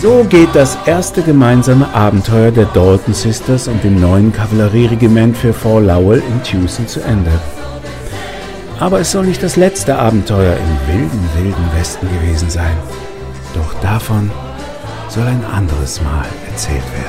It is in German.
So geht das erste gemeinsame Abenteuer der Dalton Sisters und dem neuen Kavallerieregiment für Fort Lowell in Tucson zu Ende. Aber es soll nicht das letzte Abenteuer im wilden Westen gewesen sein. Doch davon soll ein anderes Mal erzählt werden.